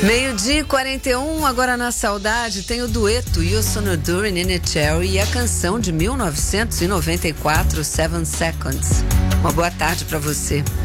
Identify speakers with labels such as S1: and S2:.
S1: Meio-dia e 41, agora na saudade tem o dueto You Sono During in a Cherry e a canção de 1994, 7 Seconds. Uma boa tarde pra você.